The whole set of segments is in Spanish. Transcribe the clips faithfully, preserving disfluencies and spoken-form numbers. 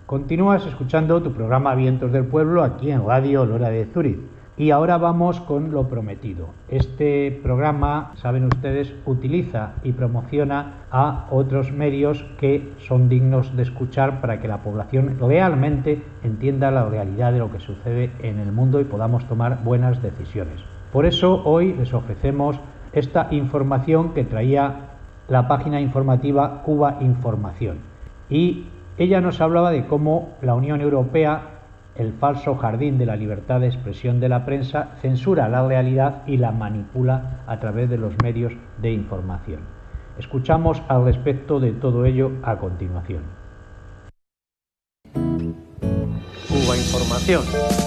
Continúas escuchando tu programa Vientos del Pueblo aquí en Radio Lora de Zúrich. Y ahora vamos con lo prometido. Este programa, saben ustedes, utiliza y promociona a otros medios que son dignos de escuchar para que la población realmente entienda la realidad de lo que sucede en el mundo y podamos tomar buenas decisiones. Por eso hoy les ofrecemos esta información que traía la página informativa Cuba Información. Y ella nos hablaba de cómo la Unión Europea, el falso jardín de la libertad de expresión de la prensa, censura la realidad y la manipula a través de los medios de información. Escuchamos al respecto de todo ello a continuación. Cuba Información.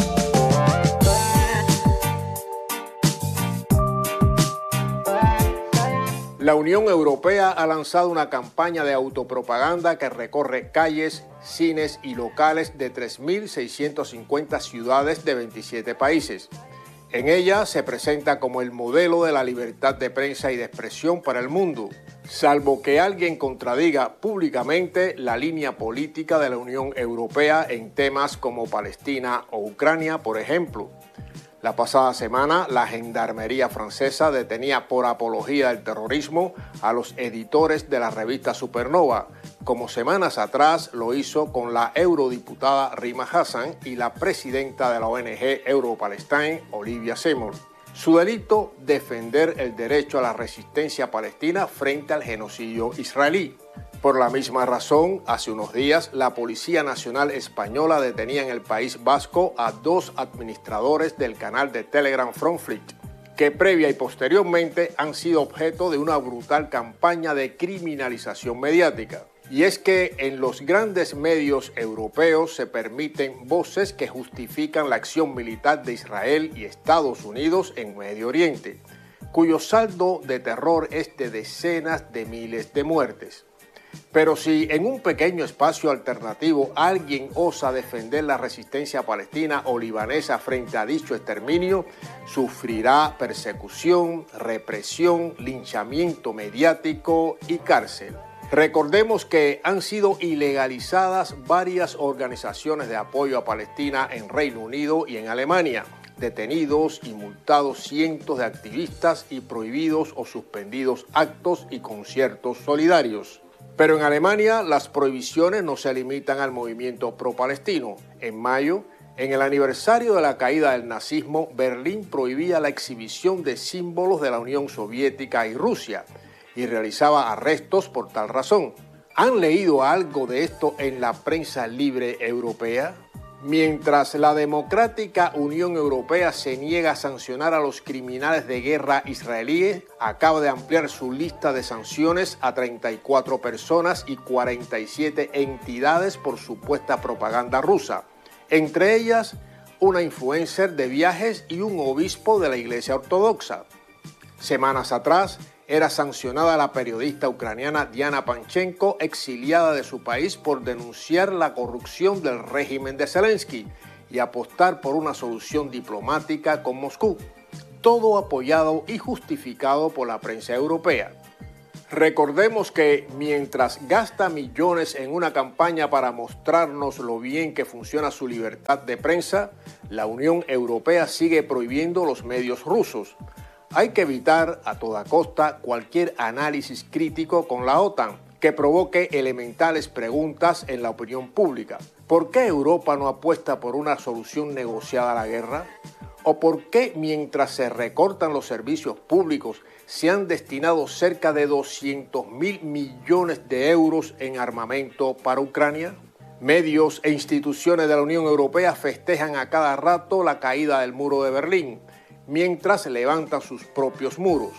La Unión Europea ha lanzado una campaña de autopropaganda que recorre calles, cines y locales de tres mil seiscientas cincuenta ciudades de veintisiete países. En ella se presenta como el modelo de la libertad de prensa y de expresión para el mundo, salvo que alguien contradiga públicamente la línea política de la Unión Europea en temas como Palestina o Ucrania, por ejemplo. La pasada semana, la Gendarmería francesa detenía por apología del terrorismo a los editores de la revista Supernova, como semanas atrás lo hizo con la eurodiputada Rima Hassan y la presidenta de la O N G Euro-Palestine, Olivia Seymour. Su delito, defender el derecho a la resistencia palestina frente al genocidio israelí. Por la misma razón, hace unos días, la Policía Nacional Española detenía en el País Vasco a dos administradores del canal de Telegram Frontflit, que previa y posteriormente han sido objeto de una brutal campaña de criminalización mediática. Y es que en los grandes medios europeos se permiten voces que justifican la acción militar de Israel y Estados Unidos en Medio Oriente, cuyo saldo de terror es de decenas de miles de muertes. Pero si en un pequeño espacio alternativo alguien osa defender la resistencia palestina o libanesa frente a dicho exterminio, sufrirá persecución, represión, linchamiento mediático y cárcel. Recordemos que han sido ilegalizadas varias organizaciones de apoyo a Palestina en Reino Unido y en Alemania, detenidos y multados cientos de activistas y prohibidos o suspendidos actos y conciertos solidarios. Pero en Alemania las prohibiciones no se limitan al movimiento pro-palestino. En mayo, en el aniversario de la caída del nazismo, Berlín prohibía la exhibición de símbolos de la Unión Soviética y Rusia y realizaba arrestos por tal razón. ¿Han leído algo de esto en la prensa libre europea? Mientras la democrática Unión Europea se niega a sancionar a los criminales de guerra israelíes, acaba de ampliar su lista de sanciones a treinta y cuatro personas y cuarenta y siete entidades por supuesta propaganda rusa, entre ellas una influencer de viajes y un obispo de la Iglesia Ortodoxa. Semanas atrás, era sancionada la periodista ucraniana Diana Panchenko, exiliada de su país por denunciar la corrupción del régimen de Zelensky y apostar por una solución diplomática con Moscú, todo apoyado y justificado por la prensa europea. Recordemos que mientras gasta millones en una campaña para mostrarnos lo bien que funciona su libertad de prensa, la Unión Europea sigue prohibiendo los medios rusos. Hay que evitar a toda costa cualquier análisis crítico con la OTAN que provoque elementales preguntas en la opinión pública. ¿Por qué Europa no apuesta por una solución negociada a la guerra? ¿O por qué mientras se recortan los servicios públicos se han destinado cerca de doscientos mil millones de euros en armamento para Ucrania? Medios e instituciones de la Unión Europea festejan a cada rato la caída del muro de Berlín, mientras levantan sus propios muros.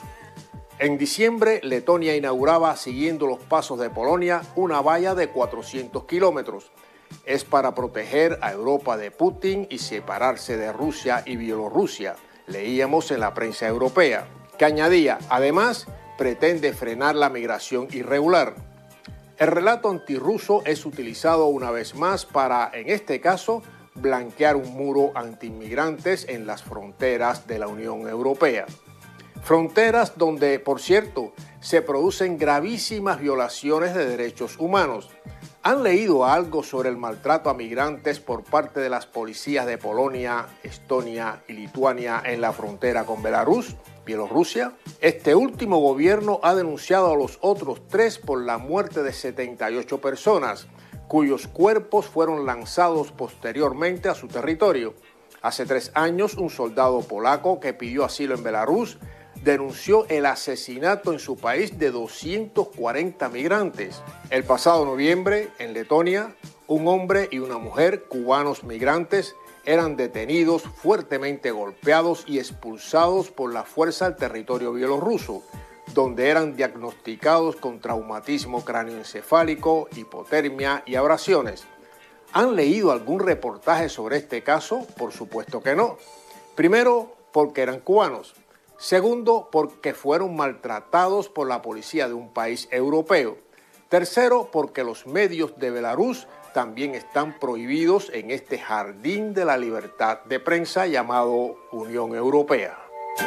En diciembre, Letonia inauguraba, siguiendo los pasos de Polonia, una valla de cuatrocientos kilómetros. Es para proteger a Europa de Putin y separarse de Rusia y Bielorrusia, leíamos en la prensa europea, que añadía, además, pretende frenar la migración irregular. El relato antirruso es utilizado una vez más para, en este caso, blanquear un muro antiinmigrantes en las fronteras de la Unión Europea. Fronteras donde, por cierto, se producen gravísimas violaciones de derechos humanos. ¿Han leído algo sobre el maltrato a migrantes por parte de las policías de Polonia, Estonia y Lituania en la frontera con Belarus, Bielorrusia? Este último gobierno ha denunciado a los otros tres por la muerte de setenta y ocho personas, cuyos cuerpos fueron lanzados posteriormente a su territorio. Hace tres años, un soldado polaco que pidió asilo en Belarus denunció el asesinato en su país de doscientos cuarenta migrantes. El pasado noviembre, en Letonia, un hombre y una mujer cubanos migrantes eran detenidos, fuertemente golpeados y expulsados por la fuerza al territorio bielorruso, donde eran diagnosticados con traumatismo cráneoencefálico, hipotermia y abrasiones. ¿Han leído algún reportaje sobre este caso? Por supuesto que no. Primero, porque eran cubanos. Segundo, porque fueron maltratados por la policía de un país europeo. Tercero, porque los medios de Belarus también están prohibidos en este jardín de la libertad de prensa llamado Unión Europea.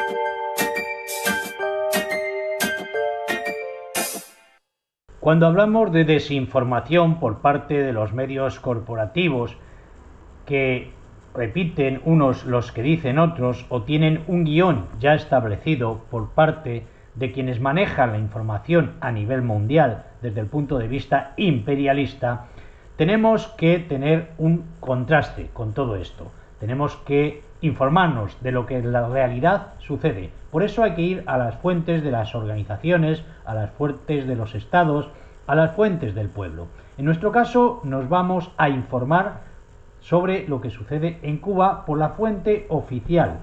Cuando hablamos de desinformación por parte de los medios corporativos que repiten unos los que dicen otros o tienen un guión ya establecido por parte de quienes manejan la información a nivel mundial desde el punto de vista imperialista, tenemos que tener un contraste con todo esto. Tenemos que informarnos de lo que en la realidad sucede. Por eso hay que ir a las fuentes de las organizaciones, a las fuentes de los estados, a las fuentes del pueblo. En nuestro caso nos vamos a informar sobre lo que sucede en Cuba por la fuente oficial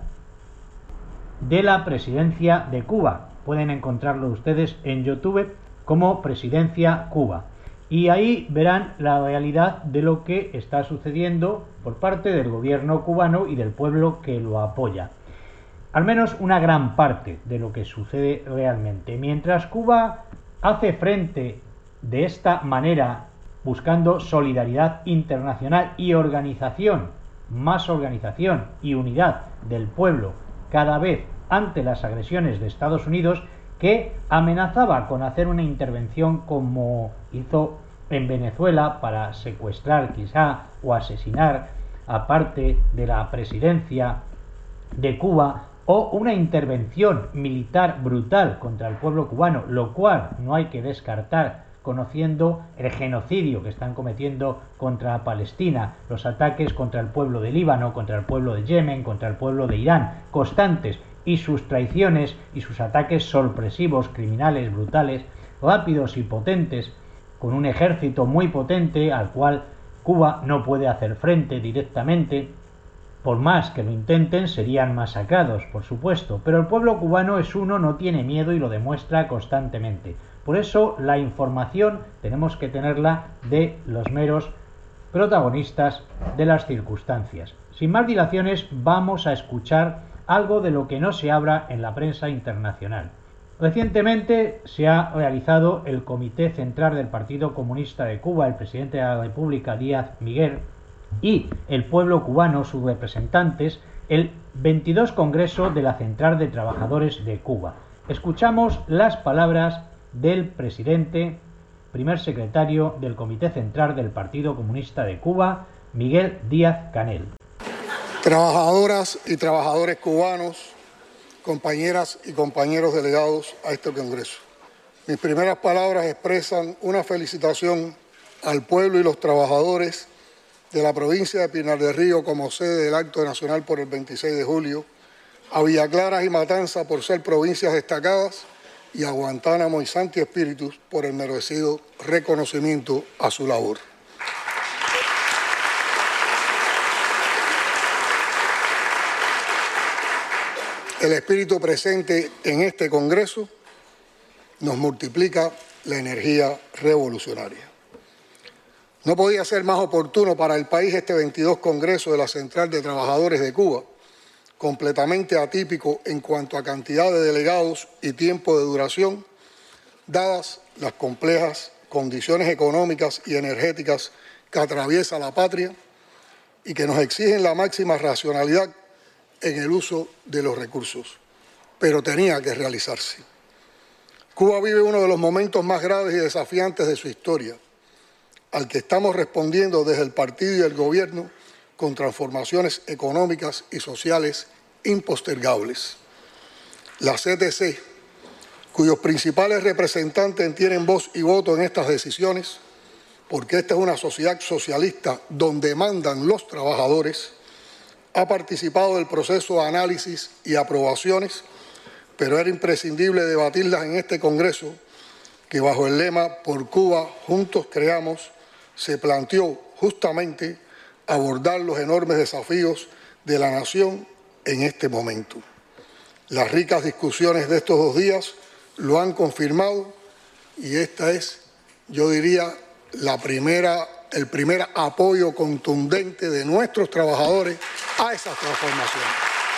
de la Presidencia de Cuba. Pueden encontrarlo ustedes en YouTube como Presidencia Cuba. Y ahí verán la realidad de lo que está sucediendo por parte del gobierno cubano y del pueblo que lo apoya. Al menos una gran parte de lo que sucede realmente. Mientras Cuba hace frente de esta manera, buscando solidaridad internacional y organización, más organización y unidad del pueblo cada vez ante las agresiones de Estados Unidos, que amenazaba con hacer una intervención como hizo en Venezuela para secuestrar quizá o asesinar a parte de la presidencia de Cuba, o una intervención militar brutal contra el pueblo cubano, lo cual no hay que descartar conociendo el genocidio que están cometiendo contra Palestina, los ataques contra el pueblo de Líbano, contra el pueblo de Yemen, contra el pueblo de Irán, constantes, y sus traiciones y sus ataques sorpresivos, criminales, brutales, rápidos y potentes, con un ejército muy potente al cual Cuba no puede hacer frente directamente. Por más que lo intenten, serían masacrados, por supuesto, pero el pueblo cubano es uno, no tiene miedo y lo demuestra constantemente. Por eso la información tenemos que tenerla de los meros protagonistas de las circunstancias. Sin más dilaciones, vamos a escuchar algo de lo que no se habla en la prensa internacional. Recientemente se ha realizado el Comité Central del Partido Comunista de Cuba, el presidente de la República, Díaz Miguel, y el pueblo cubano, sus representantes, el veintidós Congreso de la Central de Trabajadores de Cuba. Escuchamos las palabras del presidente, primer secretario del Comité Central del Partido Comunista de Cuba, Miguel Díaz-Canel. Trabajadoras y trabajadores cubanos, compañeras y compañeros delegados a este Congreso. Mis primeras palabras expresan una felicitación al pueblo y los trabajadores de la provincia de Pinar del Río como sede del Acto Nacional por el veintiséis de julio, a Villa Clara y Matanza por ser provincias destacadas y a Guantánamo y Santi Espíritus por el merecido reconocimiento a su labor. El espíritu presente en este Congreso nos multiplica la energía revolucionaria. No podía ser más oportuno para el país este veintidós Congreso de la Central de Trabajadores de Cuba, completamente atípico en cuanto a cantidad de delegados y tiempo de duración, dadas las complejas condiciones económicas y energéticas que atraviesa la patria y que nos exigen la máxima racionalidad en el uso de los recursos, pero tenía que realizarse. Cuba vive uno de los momentos más graves y desafiantes de su historia. al que estamos respondiendo desde el partido y el gobierno con transformaciones económicas y sociales impostergables. La C T C, cuyos principales representantes tienen voz y voto en estas decisiones, porque esta es una sociedad socialista donde mandan los trabajadores, ha participado del proceso de análisis y aprobaciones, pero era imprescindible debatirlas en este Congreso, que bajo el lema "Por Cuba, juntos creamos", se planteó justamente abordar los enormes desafíos de la nación en este momento. Las ricas discusiones de estos dos días lo han confirmado y esta es, yo diría, la primera, el primer apoyo contundente de nuestros trabajadores a esas transformaciones.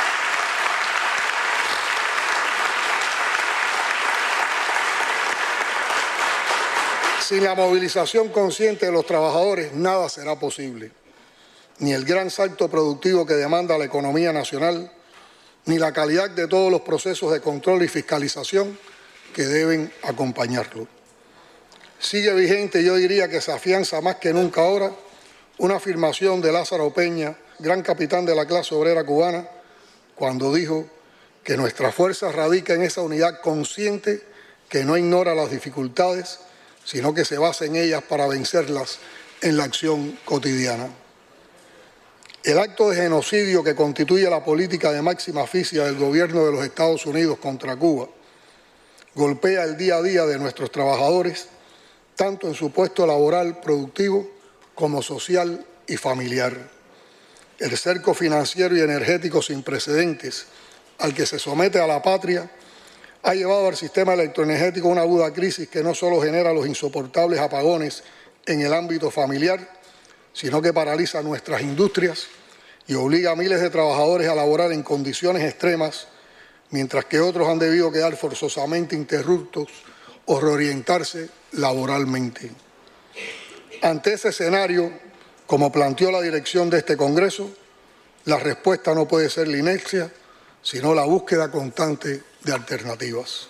Sin la movilización consciente de los trabajadores, nada será posible. Ni el gran salto productivo que demanda la economía nacional, ni la calidad de todos los procesos de control y fiscalización que deben acompañarlo. Sigue vigente, yo diría que se afianza más que nunca ahora, una afirmación de Lázaro Peña, gran capitán de la clase obrera cubana, cuando dijo que nuestra fuerza radica en esa unidad consciente que no ignora las dificultades, sino que se basa en ellas para vencerlas en la acción cotidiana. El acto de genocidio que constituye la política de máxima asfixia del gobierno de los Estados Unidos contra Cuba golpea el día a día de nuestros trabajadores, tanto en su puesto laboral productivo como social y familiar. El cerco financiero y energético sin precedentes al que se somete a la patria ha llevado al sistema electroenergético una aguda crisis que no solo genera los insoportables apagones en el ámbito familiar, sino que paraliza nuestras industrias y obliga a miles de trabajadores a laborar en condiciones extremas, mientras que otros han debido quedar forzosamente interruptos o reorientarse laboralmente. Ante ese escenario, como planteó la dirección de este Congreso, la respuesta no puede ser la inercia, sino la búsqueda constante de alternativas.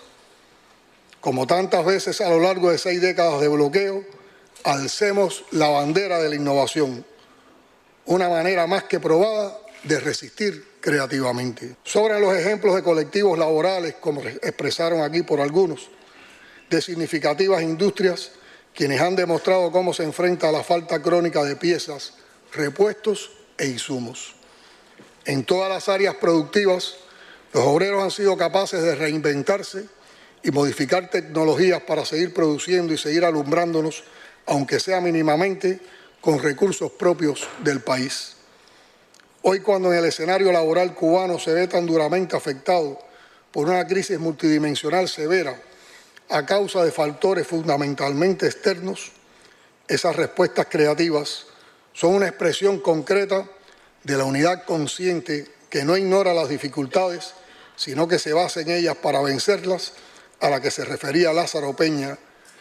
Como tantas veces a lo largo de seis décadas de bloqueo, alcemos la bandera de la innovación, una manera más que probada de resistir creativamente. Sobran los ejemplos de colectivos laborales, como expresaron aquí por algunos, de significativas industrias, quienes han demostrado cómo se enfrenta a la falta crónica de piezas, repuestos e insumos. En todas las áreas productivas, los obreros han sido capaces de reinventarse y modificar tecnologías para seguir produciendo y seguir alumbrándonos, aunque sea mínimamente, con recursos propios del país. Hoy, cuando en el escenario laboral cubano se ve tan duramente afectado por una crisis multidimensional severa a causa de factores fundamentalmente externos, esas respuestas creativas son una expresión concreta de la unidad consciente que no ignora las dificultades, sino que se basa en ellas para vencerlas, a la que se refería Lázaro Peña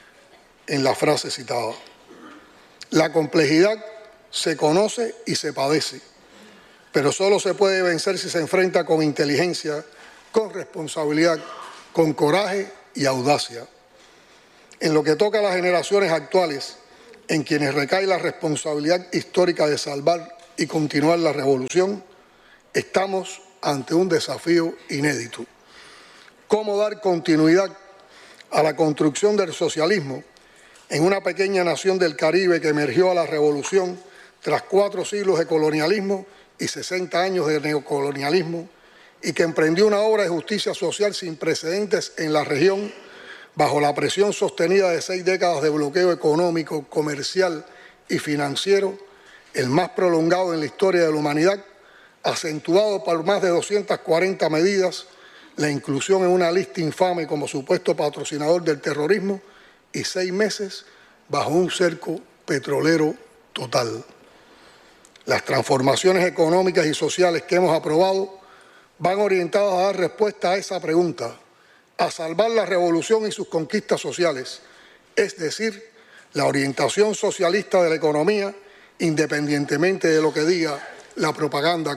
en la frase citada. La complejidad se conoce y se padece, pero solo se puede vencer si se enfrenta con inteligencia, con responsabilidad, con coraje y audacia. En lo que toca a las generaciones actuales, en quienes recae la responsabilidad histórica de salvar y continuar la revolución, estamos ante un desafío inédito. ¿Cómo dar continuidad a la construcción del socialismo en una pequeña nación del Caribe que emergió a la revolución tras cuatro siglos de colonialismo y sesenta años de neocolonialismo, y que emprendió una obra de justicia social sin precedentes en la región bajo la presión sostenida de seis décadas de bloqueo económico, comercial y financiero, el más prolongado en la historia de la humanidad, acentuado por más de doscientas cuarenta medidas, la inclusión en una lista infame como supuesto patrocinador del terrorismo y seis meses bajo un cerco petrolero total. Las transformaciones económicas y sociales que hemos aprobado van orientadas a dar respuesta a esa pregunta, a salvar la revolución y sus conquistas sociales, es decir, la orientación socialista de la economía, independientemente de lo que diga la propaganda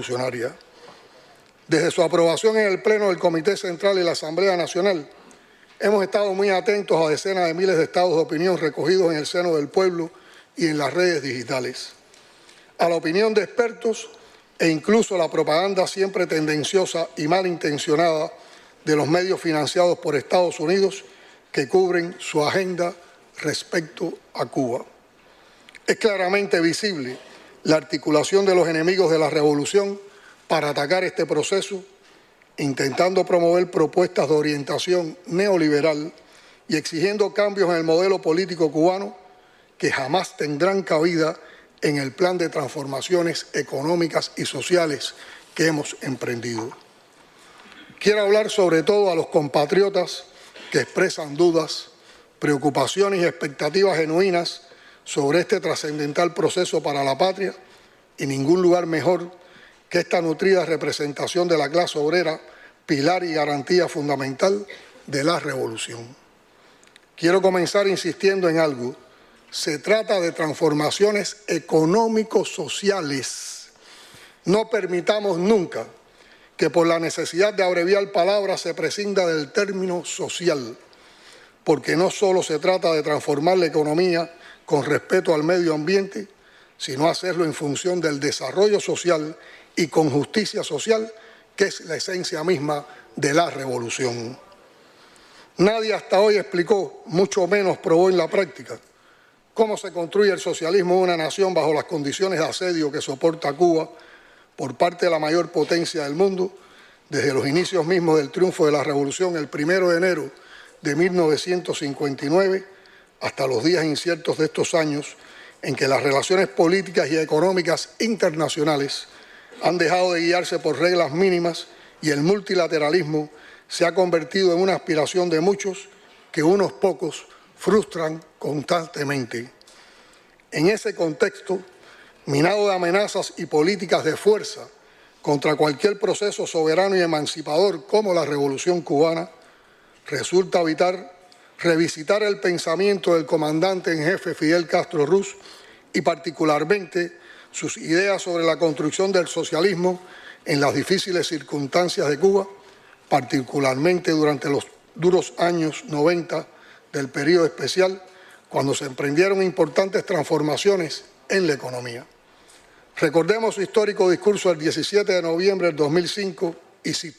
contrarrevolucionaria. Desde su aprobación en el Pleno del Comité Central y la Asamblea Nacional, Hemos estado muy atentos a decenas de miles de estados de opinión recogidos en el seno del pueblo y en las redes digitales, a la opinión de expertos e incluso la propaganda siempre tendenciosa y malintencionada de los medios financiados por Estados Unidos que cubren su agenda respecto a Cuba. Es claramente visible la articulación de los enemigos de la revolución para atacar este proceso, intentando promover propuestas de orientación neoliberal y exigiendo cambios en el modelo político cubano que jamás tendrán cabida en el plan de transformaciones económicas y sociales que hemos emprendido. Quiero hablar sobre todo a los compatriotas que expresan dudas, preocupaciones y expectativas genuinas sobre este trascendental proceso para la patria, y ningún lugar mejor que esta nutrida representación de la clase obrera, pilar y garantía fundamental de la revolución. Quiero comenzar insistiendo en algo. Se trata de transformaciones económico-sociales. No permitamos nunca que por la necesidad de abreviar palabras se prescinda del término social, porque no solo se trata de transformar la economía con respeto al medio ambiente, sino hacerlo en función del desarrollo social y con justicia social, que es la esencia misma de la revolución. Nadie hasta hoy explicó, mucho menos probó en la práctica, cómo se construye el socialismo de una nación bajo las condiciones de asedio que soporta Cuba por parte de la mayor potencia del mundo, desde los inicios mismos del triunfo de la revolución el primero de enero de mil novecientos cincuenta y nueve hasta los días inciertos de estos años en que las relaciones políticas y económicas internacionales han dejado de guiarse por reglas mínimas y el multilateralismo se ha convertido en una aspiración de muchos que unos pocos frustran constantemente. En ese contexto, minado de amenazas y políticas de fuerza contra cualquier proceso soberano y emancipador como la Revolución Cubana, resulta vital revisitar el pensamiento del comandante en jefe Fidel Castro Ruz y particularmente sus ideas sobre la construcción del socialismo en las difíciles circunstancias de Cuba, particularmente durante los duros años noventa del periodo especial, cuando se emprendieron importantes transformaciones en la economía. Recordemos su histórico discurso del diecisiete de noviembre del dos mil cinco y cito: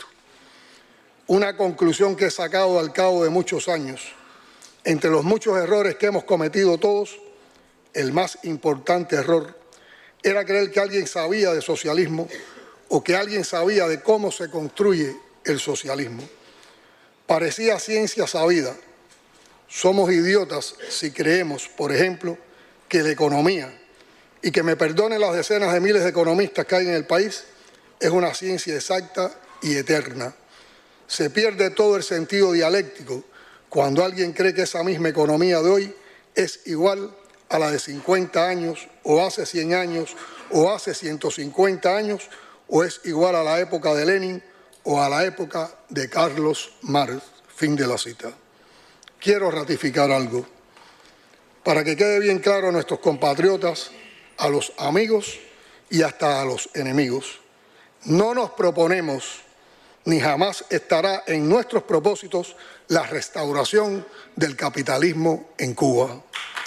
una conclusión que he sacado al cabo de muchos años. Entre los muchos errores que hemos cometido todos, el más importante error era creer que alguien sabía de socialismo o que alguien sabía de cómo se construye el socialismo. Parecía ciencia sabida. Somos idiotas si creemos, por ejemplo, que la economía, y que me perdonen las decenas de miles de economistas que hay en el país, es una ciencia exacta y eterna. Se pierde todo el sentido dialéctico cuando alguien cree que esa misma economía de hoy es igual a la de cincuenta años, o hace cien años, o hace ciento cincuenta años, o es igual a la época de Lenin o a la época de Carlos Marx. Fin de la cita. Quiero ratificar algo, para que quede bien claro a nuestros compatriotas, a los amigos y hasta a los enemigos. No nos proponemos, ni jamás estará en nuestros propósitos, la restauración del capitalismo en Cuba.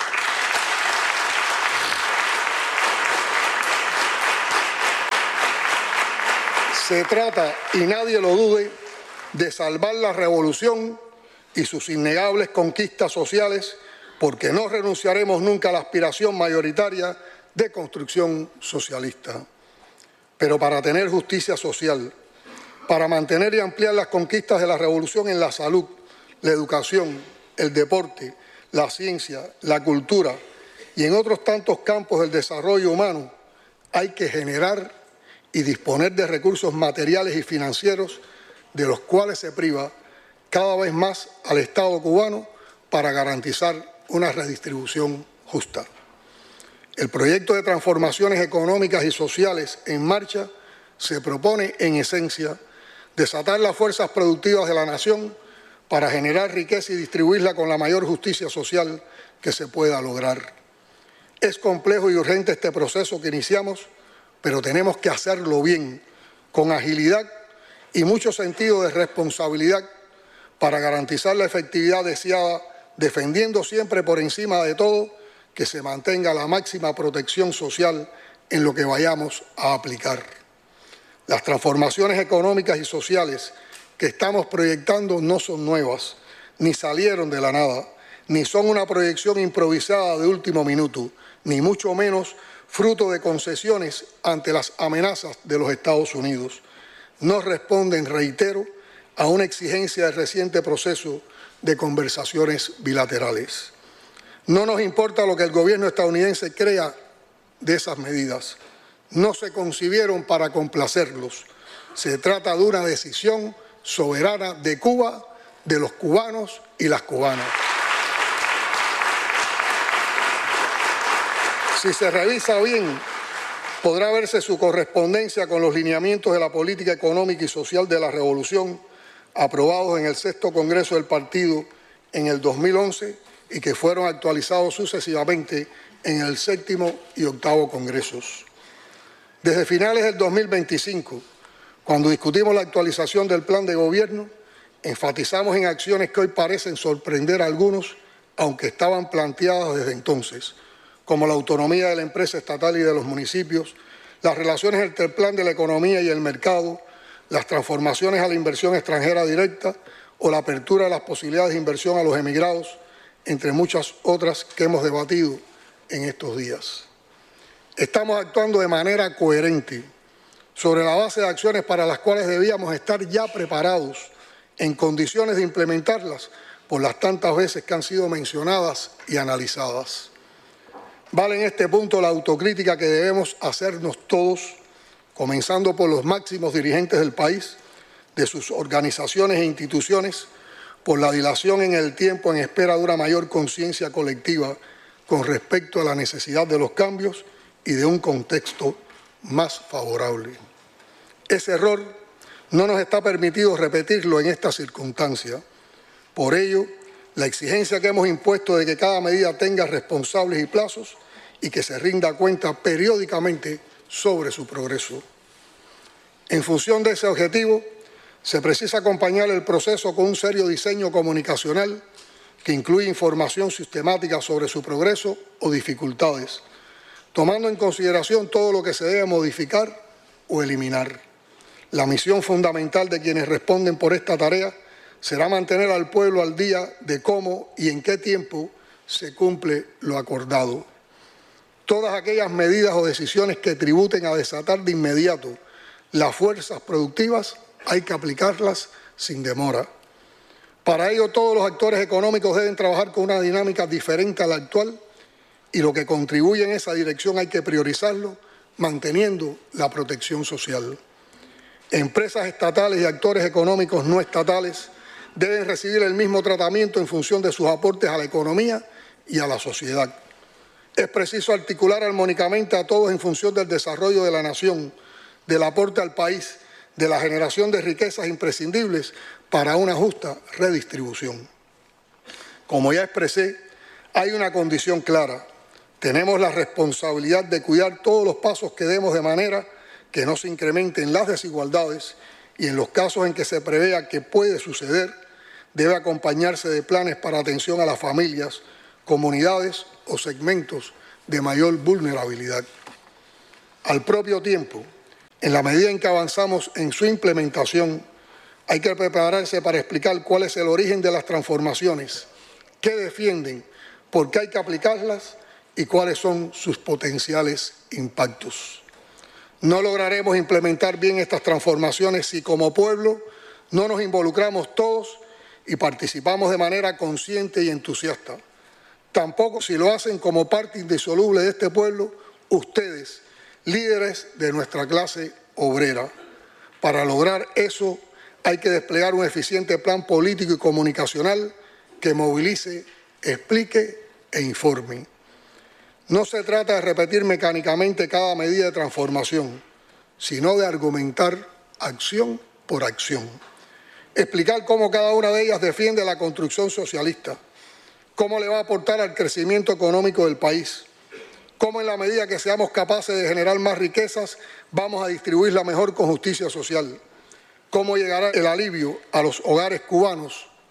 Se trata, y nadie lo dude, de salvar la revolución y sus innegables conquistas sociales, porque no renunciaremos nunca a la aspiración mayoritaria de construcción socialista. Pero para tener justicia social, para mantener y ampliar las conquistas de la revolución en la salud, la educación, el deporte, la ciencia, la cultura y en otros tantos campos del desarrollo humano, hay que generar y disponer de recursos materiales y financieros de los cuales se priva cada vez más al Estado cubano para garantizar una redistribución justa. El proyecto de transformaciones económicas y sociales en marcha se propone, en esencia, desatar las fuerzas productivas de la nación para generar riqueza y distribuirla con la mayor justicia social que se pueda lograr. Es complejo y urgente este proceso que iniciamos, pero tenemos que hacerlo bien, con agilidad y mucho sentido de responsabilidad, para garantizar la efectividad deseada, defendiendo siempre por encima de todo que se mantenga la máxima protección social en lo que vayamos a aplicar. Las transformaciones económicas y sociales que estamos proyectando no son nuevas, ni salieron de la nada, ni son una proyección improvisada de último minuto, ni mucho menos fruto de concesiones ante las amenazas de los Estados Unidos. No responden, reitero, a una exigencia del reciente proceso de conversaciones bilaterales. No nos importa lo que el gobierno estadounidense crea de esas medidas. No se concibieron para complacerlos. Se trata de una decisión soberana de Cuba, de los cubanos y las cubanas. Si se revisa bien, podrá verse su correspondencia con los lineamientos de la política económica y social de la Revolución, aprobados en el sexto Congreso del Partido en el dos mil once y que fueron actualizados sucesivamente en el séptimo y octavo Congresos. Desde finales del dos mil veinticinco, cuando discutimos la actualización del plan de gobierno, enfatizamos en acciones que hoy parecen sorprender a algunos, aunque estaban planteadas desde entonces, como la autonomía de la empresa estatal y de los municipios, las relaciones entre el plan de la economía y el mercado, las transformaciones a la inversión extranjera directa o la apertura de las posibilidades de inversión a los emigrados, entre muchas otras que hemos debatido en estos días. Estamos actuando de manera coherente sobre la base de acciones para las cuales debíamos estar ya preparados en condiciones de implementarlas por las tantas veces que han sido mencionadas y analizadas. Vale en este punto la autocrítica que debemos hacernos todos, comenzando por los máximos dirigentes del país, de sus organizaciones e instituciones, por la dilación en el tiempo en espera de una mayor conciencia colectiva con respecto a la necesidad de los cambios y de un contexto más favorable. Ese error no nos está permitido repetirlo en esta circunstancia. Por ello, la exigencia que hemos impuesto de que cada medida tenga responsables y plazos y que se rinda cuenta periódicamente sobre su progreso. En función de ese objetivo, se precisa acompañar el proceso con un serio diseño comunicacional que incluye información sistemática sobre su progreso o dificultades, tomando en consideración todo lo que se debe modificar o eliminar. La misión fundamental de quienes responden por esta tarea será mantener al pueblo al día de cómo y en qué tiempo se cumple lo acordado. Todas aquellas medidas o decisiones que tributen a desatar de inmediato las fuerzas productivas hay que aplicarlas sin demora. Para ello, todos los actores económicos deben trabajar con una dinámica diferente a la actual y lo que contribuye en esa dirección hay que priorizarlo, manteniendo la protección social. Empresas estatales y actores económicos no estatales deben recibir el mismo tratamiento en función de sus aportes a la economía y a la sociedad. Es preciso articular armónicamente a todos en función del desarrollo de la nación, del aporte al país, de la generación de riquezas imprescindibles para una justa redistribución. Como ya expresé, hay una condición clara. Tenemos la responsabilidad de cuidar todos los pasos que demos de manera que no se incrementen las desigualdades y en los casos en que se prevea que puede suceder, debe acompañarse de planes para atención a las familias, comunidades o segmentos de mayor vulnerabilidad. Al propio tiempo, en la medida en que avanzamos en su implementación, hay que prepararse para explicar cuál es el origen de las transformaciones, qué defienden, por qué hay que aplicarlas y cuáles son sus potenciales impactos. No lograremos implementar bien estas transformaciones si como pueblo no nos involucramos todos y participamos de manera consciente y entusiasta. Tampoco si lo hacen como parte indisoluble de este pueblo, ustedes, líderes de nuestra clase obrera. Para lograr eso hay que desplegar un eficiente plan político y comunicacional que movilice, explique e informe. No se trata de repetir mecánicamente cada medida de transformación, sino de argumentar acción por acción. Explicar cómo cada una de ellas defiende la construcción socialista, cómo le va a aportar al crecimiento económico del país, cómo en la medida que seamos capaces de generar más riquezas vamos a distribuirla mejor con justicia social, cómo llegará el alivio a los hogares cubanos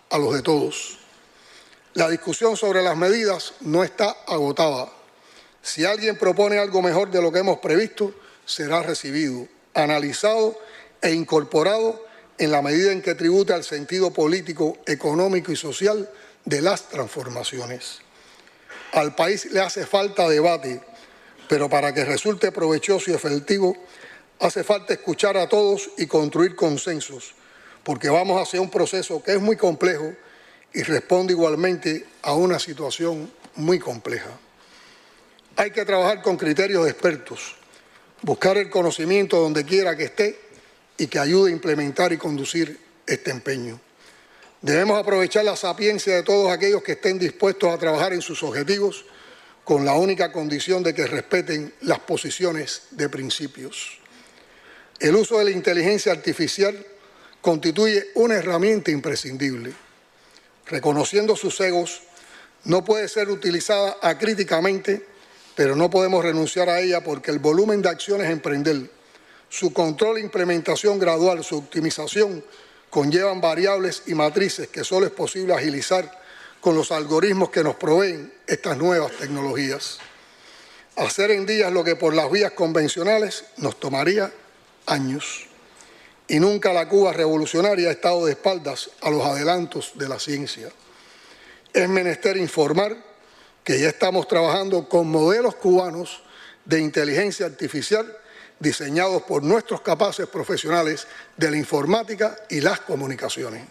a los de todos. La discusión sobre las medidas no está agotada. Si alguien propone algo mejor de lo que hemos previsto, será recibido, analizado e incorporado en la medida en que tribute al sentido político, económico y social de las transformaciones. Al país le hace falta debate, pero para que resulte provechoso y efectivo, hace falta escuchar a todos y construir consensos, porque vamos hacia un proceso que es muy complejo y responde igualmente a una situación muy compleja. Hay que trabajar con criterios de expertos, buscar el conocimiento donde quiera que esté y que ayude a implementar y conducir este empeño. Debemos aprovechar la sapiencia de todos aquellos que estén dispuestos a trabajar en sus objetivos con la única condición de que respeten las posiciones de principios. El uso de la inteligencia artificial constituye una herramienta imprescindible. Reconociendo sus egos, no puede ser utilizada acríticamente, pero no podemos renunciar a ella porque el volumen de acciones a emprender, su control e implementación gradual, su optimización, conllevan variables y matrices que solo es posible agilizar con los algoritmos que nos proveen estas nuevas tecnologías. Hacer en días lo que por las vías convencionales nos tomaría años. Y nunca la Cuba revolucionaria ha estado de espaldas a los adelantos de la ciencia. Es menester informar que ya estamos trabajando con modelos cubanos de inteligencia artificial diseñados por nuestros capaces profesionales de la informática y las comunicaciones.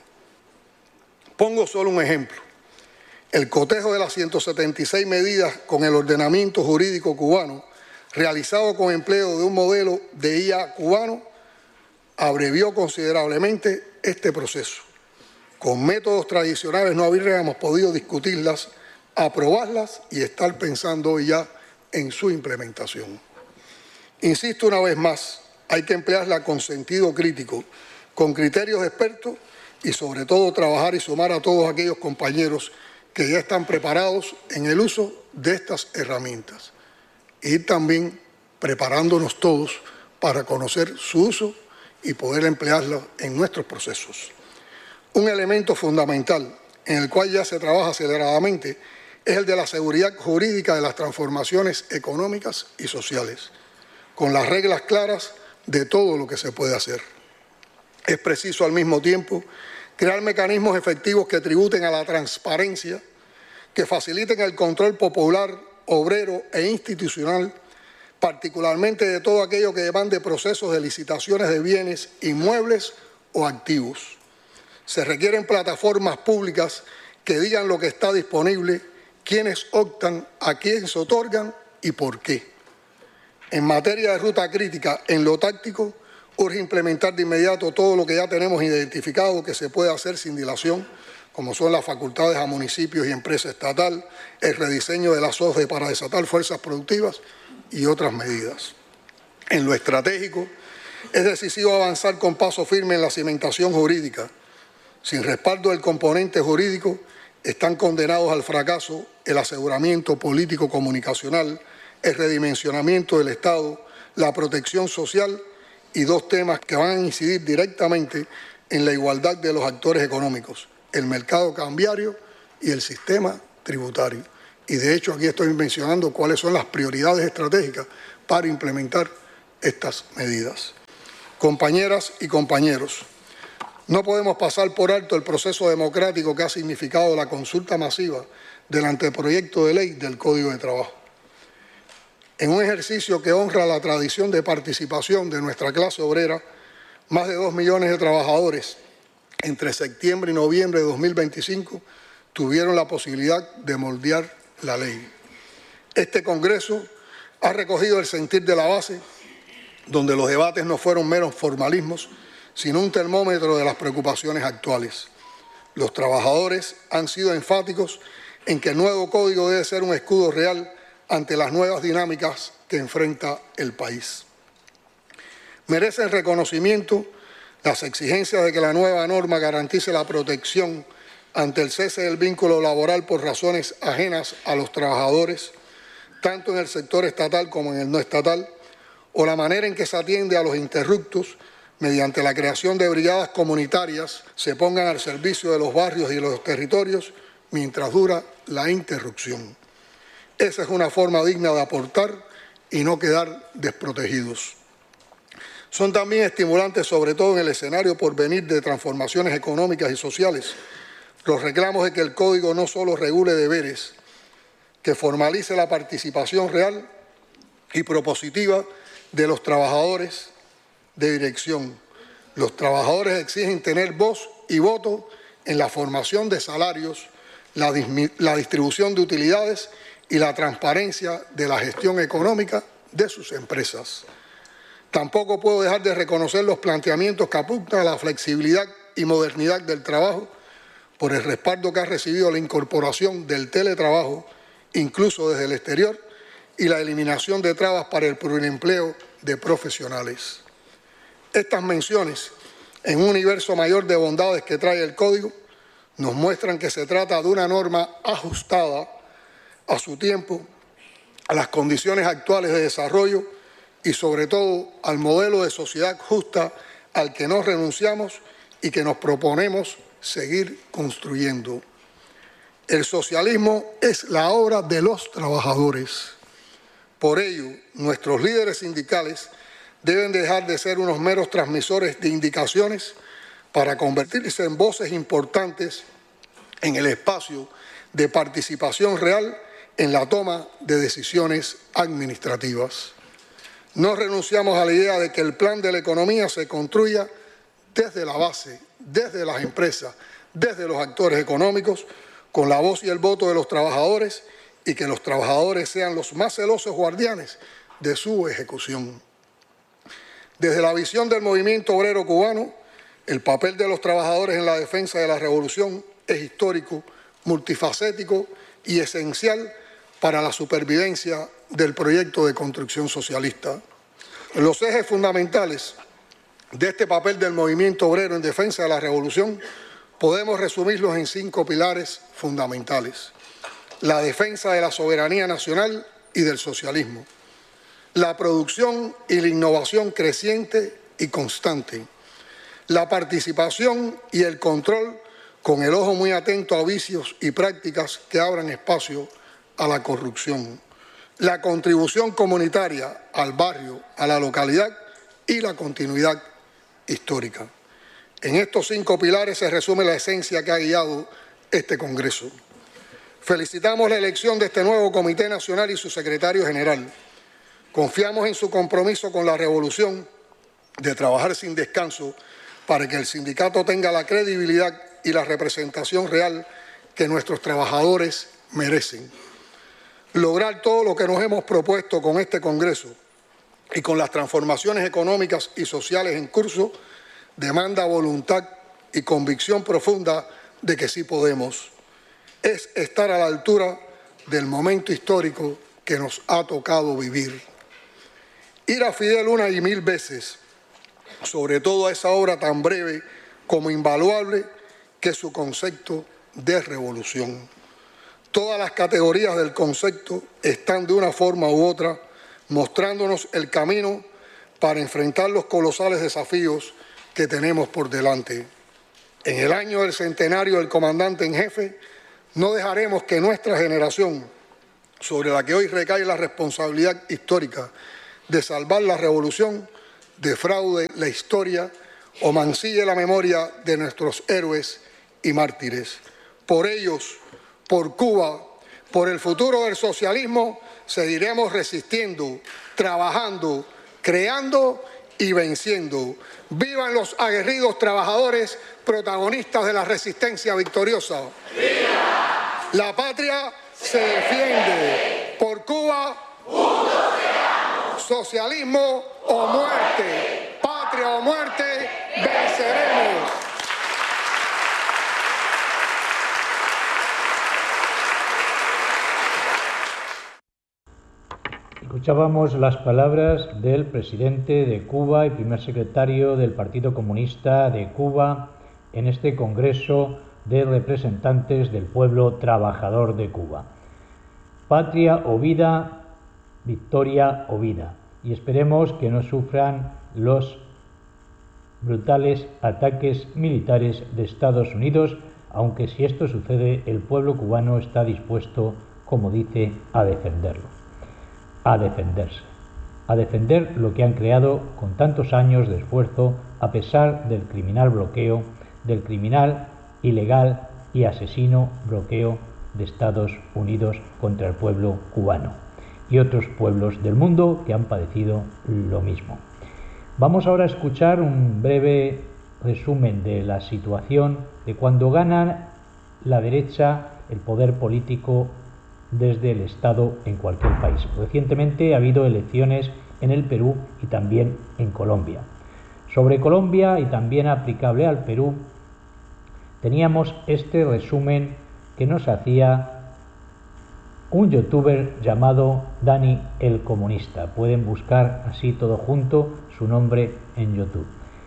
Pongo solo un ejemplo. El cotejo de las ciento setenta y seis medidas con el ordenamiento jurídico cubano, realizado con empleo de un modelo de I A cubano, abrevió considerablemente este proceso. Con métodos tradicionales no habríamos podido discutirlas, aprobarlas y estar pensando hoy ya en su implementación. Insisto una vez más, hay que emplearla con sentido crítico, con criterios expertos y sobre todo trabajar y sumar a todos aquellos compañeros que ya están preparados en el uso de estas herramientas. Y también preparándonos todos para conocer su uso y poder emplearla en nuestros procesos. Un elemento fundamental en el cual ya se trabaja aceleradamente es el de la seguridad jurídica de las transformaciones económicas y sociales, con las reglas claras de todo lo que se puede hacer. Es preciso al mismo tiempo crear mecanismos efectivos que tributen a la transparencia, que faciliten el control popular, obrero e institucional, particularmente de todo aquello que demande procesos de licitaciones de bienes inmuebles o activos. Se requieren plataformas públicas que digan lo que está disponible, quiénes optan, a quiénes otorgan y por qué. En materia de ruta crítica, en lo táctico, urge implementar de inmediato todo lo que ya tenemos identificado que se puede hacer sin dilación, como son las facultades a municipios y empresas estatal, el rediseño de las O S D E para desatar fuerzas productivas y otras medidas. En lo estratégico, es decisivo avanzar con paso firme en la cimentación jurídica. Sin respaldo del componente jurídico, están condenados al fracaso el aseguramiento político-comunicacional, el redimensionamiento del Estado, la protección social y dos temas que van a incidir directamente en la igualdad de los actores económicos, el mercado cambiario y el sistema tributario. Y de hecho aquí estoy mencionando cuáles son las prioridades estratégicas para implementar estas medidas. Compañeras y compañeros, no podemos pasar por alto el proceso democrático que ha significado la consulta masiva del anteproyecto de ley del Código de Trabajo. En un ejercicio que honra la tradición de participación de nuestra clase obrera, más de dos millones de trabajadores entre septiembre y noviembre de dos mil veinticinco tuvieron la posibilidad de moldear la ley. Este Congreso ha recogido el sentir de la base, donde los debates no fueron meros formalismos, sino un termómetro de las preocupaciones actuales. Los trabajadores han sido enfáticos en que el nuevo código debe ser un escudo real ante las nuevas dinámicas que enfrenta el país. Merecen reconocimiento las exigencias de que la nueva norma garantice la protección ante el cese del vínculo laboral por razones ajenas a los trabajadores, tanto en el sector estatal como en el no estatal, o la manera en que se atiende a los interruptos mediante la creación de brigadas comunitarias, se pongan al servicio de los barrios y los territorios mientras dura la interrupción. Esa es una forma digna de aportar y no quedar desprotegidos. Son también estimulantes, sobre todo en el escenario por venir de transformaciones económicas y sociales, los reclamos de que el Código no solo regule deberes, que formalice la participación real y propositiva de los trabajadores de dirección. Los trabajadores exigen tener voz y voto en la formación de salarios, la, la distribución de utilidades y la transparencia de la gestión económica de sus empresas. Tampoco puedo dejar de reconocer los planteamientos que apuntan a la flexibilidad y modernidad del trabajo por el respaldo que ha recibido la incorporación del teletrabajo, incluso desde el exterior, y la eliminación de trabas para el pluriempleo de profesionales. Estas menciones, en un universo mayor de bondades que trae el Código, nos muestran que se trata de una norma ajustada a su tiempo, a las condiciones actuales de desarrollo y sobre todo al modelo de sociedad justa al que no renunciamos y que nos proponemos seguir construyendo. El socialismo es la obra de los trabajadores. Por ello, nuestros líderes sindicales deben dejar de ser unos meros transmisores de indicaciones para convertirse en voces importantes en el espacio de participación real en la toma de decisiones administrativas. No renunciamos a la idea de que el plan de la economía se construya desde la base, desde las empresas, desde los actores económicos, con la voz y el voto de los trabajadores y que los trabajadores sean los más celosos guardianes de su ejecución. Desde la visión del movimiento obrero cubano, el papel de los trabajadores en la defensa de la revolución es histórico, multifacético y esencial para la supervivencia del proyecto de construcción socialista. Los ejes fundamentales de este papel del movimiento obrero en defensa de la revolución podemos resumirlos en cinco pilares fundamentales: la defensa de la soberanía nacional y del socialismo, la producción y la innovación creciente y constante, la participación y el control con el ojo muy atento a vicios y prácticas que abran espacio a la corrupción, la contribución comunitaria al barrio, a la localidad y la continuidad histórica. En estos cinco pilares se resume la esencia que ha guiado este Congreso. Felicitamos la elección de este nuevo Comité Nacional y su secretario general. Confiamos en su compromiso con la revolución de trabajar sin descanso para que el sindicato tenga la credibilidad y la representación real que nuestros trabajadores merecen. Lograr todo lo que nos hemos propuesto con este Congreso y con las transformaciones económicas y sociales en curso demanda voluntad y convicción profunda de que sí podemos. Es estar a la altura del momento histórico que nos ha tocado vivir. Ir a Fidel una y mil veces, sobre todo a esa obra tan breve como invaluable que es su concepto de revolución. Todas las categorías del concepto están de una forma u otra mostrándonos el camino para enfrentar los colosales desafíos que tenemos por delante. En el año del centenario del comandante en jefe, no dejaremos que nuestra generación, sobre la que hoy recae la responsabilidad histórica de salvar la revolución, defraude la historia o mancille la memoria de nuestros héroes y mártires. Por ellos, por Cuba, por el futuro del socialismo, seguiremos resistiendo, trabajando, creando y venciendo. ¡Vivan los aguerridos trabajadores protagonistas de la resistencia victoriosa! ¡Viva! La patria se defiende. Por Cuba, juntos seamos. Socialismo o muerte. Patria o muerte, venceremos. Escuchábamos las palabras del presidente de Cuba y primer secretario del Partido Comunista de Cuba en este Congreso de Representantes del Pueblo Trabajador de Cuba. Patria o vida, victoria o vida. Y esperemos que no sufran los brutales ataques militares de Estados Unidos, aunque si esto sucede, el pueblo cubano está dispuesto, como dice, a defenderlo, a defenderse, a defender lo que han creado con tantos años de esfuerzo, a pesar del criminal bloqueo, del criminal ilegal y asesino bloqueo de Estados Unidos contra el pueblo cubano y otros pueblos del mundo que han padecido lo mismo. Vamos ahora a escuchar un breve resumen de la situación de cuando gana la derecha el poder político desde el Estado en cualquier país. Recientemente ha habido elecciones en el Perú y también en Colombia. Sobre Colombia y también aplicable al Perú, teníamos este resumen que nos hacía un youtuber llamado Dani el Comunista. Pueden buscar así todo junto su nombre en YouTube.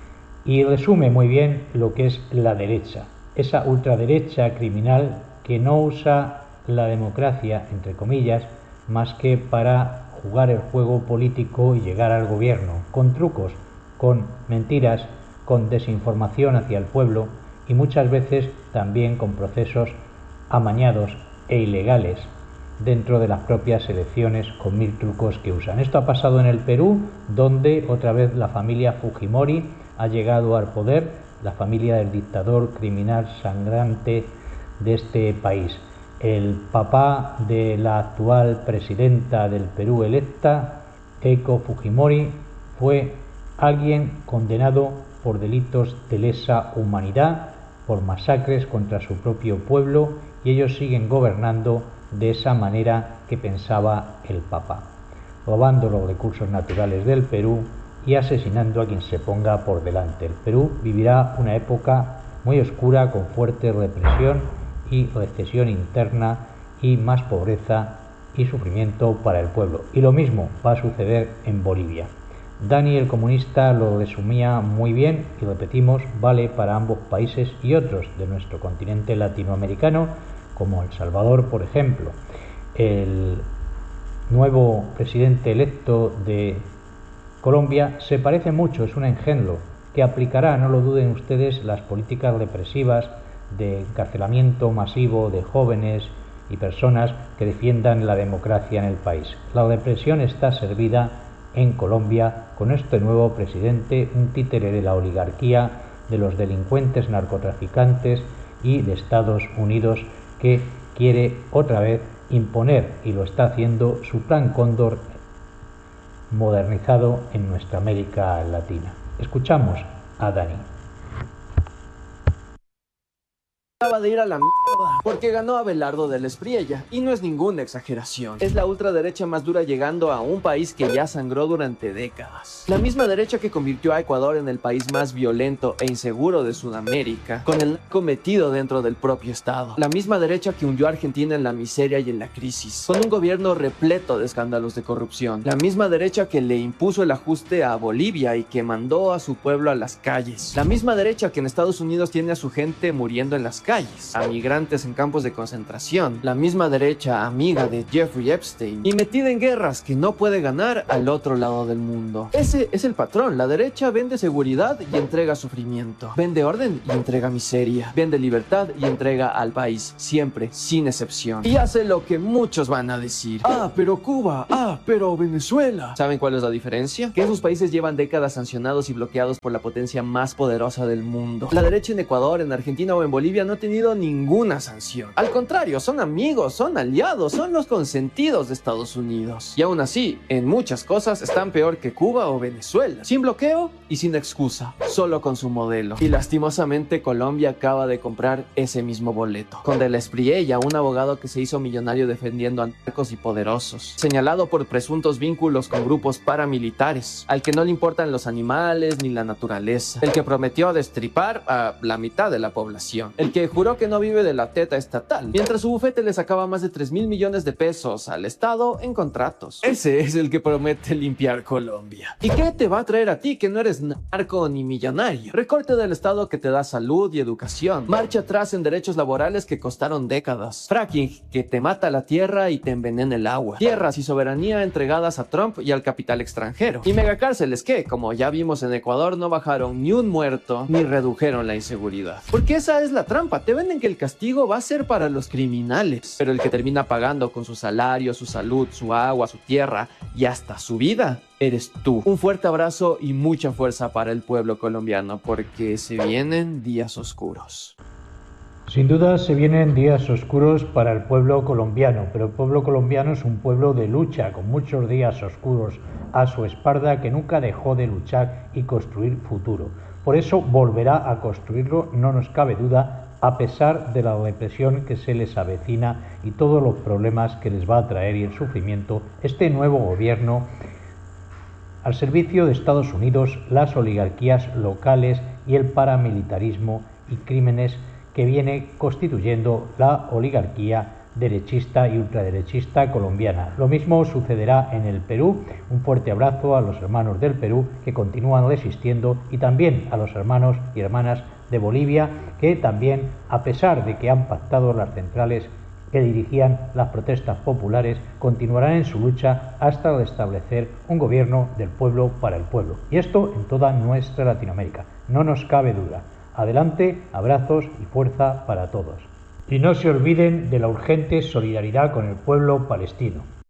Y resume muy bien lo que es la derecha, esa ultraderecha criminal que no usa la democracia, entre comillas, más que para jugar el juego político y llegar al gobierno, con trucos, con mentiras, con desinformación hacia el pueblo y muchas veces también con procesos amañados e ilegales dentro de las propias elecciones con mil trucos que usan. Esto ha pasado en el Perú, donde otra vez la familia Fujimori ha llegado al poder, la familia del dictador criminal sangrante de este país. El papá de la actual presidenta del Perú electa, Keiko Fujimori, fue alguien condenado por delitos de lesa humanidad, por masacres contra su propio pueblo, y ellos siguen gobernando de esa manera que pensaba el papá, robando los recursos naturales del Perú y asesinando a quien se ponga por delante. El Perú vivirá una época muy oscura con fuerte represión y recesión interna y más pobreza y sufrimiento para el pueblo. Y lo mismo va a suceder en Bolivia. Dani el Comunista lo resumía muy bien y repetimos, vale para ambos países y otros de nuestro continente latinoamericano, como El Salvador, por ejemplo. El nuevo presidente electo de Colombia se parece mucho, es un engendro que aplicará, no lo duden ustedes, las políticas represivas de encarcelamiento masivo de jóvenes y personas que defiendan la democracia en el país. La represión está servida en Colombia con este nuevo presidente, un títere de la oligarquía, de los delincuentes narcotraficantes y de Estados Unidos, que quiere otra vez imponer, y lo está haciendo, su plan Cóndor modernizado en nuestra América Latina. Escuchamos a Dani. Acaba de ir a la mierda porque ganó Abelardo del Espriella, y no es ninguna exageración. Es la ultraderecha más dura llegando a un país que ya sangró durante décadas. La misma derecha que convirtió a Ecuador en el país más violento e inseguro de Sudamérica, con el cometido dentro del propio estado. La misma derecha que hundió a Argentina en la miseria y en la crisis, con un gobierno repleto de escándalos de corrupción. La misma derecha que le impuso el ajuste a Bolivia y que mandó a su pueblo a las calles. La misma derecha que en Estados Unidos tiene a su gente muriendo en las calles. calles, a migrantes en campos de concentración, la misma derecha amiga de Jeffrey Epstein y metida en guerras que no puede ganar al otro lado del mundo. Ese es el patrón. La derecha vende seguridad y entrega sufrimiento, vende orden y entrega miseria, vende libertad y entrega al país, siempre, sin excepción. Y hace lo que muchos van a decir: ah, pero Cuba, ah, pero Venezuela. ¿Saben cuál es la diferencia? Que esos países llevan décadas sancionados y bloqueados por la potencia más poderosa del mundo. La derecha en Ecuador, en Argentina o en Bolivia no tenido ninguna sanción. Al contrario, son amigos, son aliados, son los consentidos de Estados Unidos. Y aún así, en muchas cosas están peor que Cuba o Venezuela. Sin bloqueo y sin excusa, solo con su modelo. Y lastimosamente Colombia acaba de comprar ese mismo boleto. Con Del Espriella, un abogado que se hizo millonario defendiendo a narcos y poderosos, señalado por presuntos vínculos con grupos paramilitares, al que no le importan los animales ni la naturaleza, el que prometió destripar a la mitad de la población, el que juró que no vive de la la teta estatal, mientras su bufete le sacaba más de tres mil millones de pesos al Estado en contratos. Ese es el que promete limpiar Colombia. ¿Y qué te va a traer a ti que no eres narco ni millonario? Recorte del Estado que te da salud y educación. Marcha atrás en derechos laborales que costaron décadas. Fracking que te mata la tierra y te envenena el agua. Tierras y soberanía entregadas a Trump y al capital extranjero. Y megacárceles que, como ya vimos en Ecuador, no bajaron ni un muerto ni redujeron la inseguridad. Porque esa es la trampa. Te venden que el castigo va a ser para los criminales, pero el que termina pagando con su salario, su salud, su agua, su tierra y hasta su vida eres tú. Un fuerte abrazo y mucha fuerza para el pueblo colombiano, porque se vienen días oscuros. Sin duda se vienen días oscuros para el pueblo colombiano, pero el pueblo colombiano es un pueblo de lucha, con muchos días oscuros a su espalda, que nunca dejó de luchar y construir futuro. Por eso volverá a construirlo, no nos cabe duda, a pesar de la depresión que se les avecina y todos los problemas que les va a traer y el sufrimiento este nuevo gobierno al servicio de Estados Unidos, las oligarquías locales y el paramilitarismo y crímenes que viene constituyendo la oligarquía derechista y ultraderechista colombiana. Lo mismo sucederá en el Perú. Un fuerte abrazo a los hermanos del Perú que continúan resistiendo y también a los hermanos y hermanas de Bolivia que también, a pesar de que han pactado las centrales que dirigían las protestas populares, continuarán en su lucha hasta restablecer un gobierno del pueblo para el pueblo. Y esto en toda nuestra Latinoamérica, no nos cabe duda. Adelante, abrazos y fuerza para todos. Y no se olviden de la urgente solidaridad con el pueblo palestino.